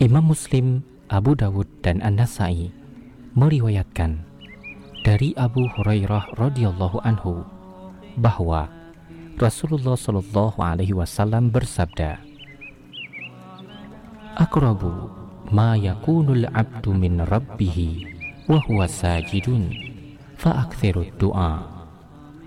Imam Muslim, Abu Dawud, dan An-Nasai meriwayatkan dari Abu Hurairah radhiyallahu anhu bahwa Rasulullah Shallallahu alaihi wasallam bersabda, "Aqrabu ma yakunul abdu min rabbih wa huwa sajidun fa aktsirud du'a."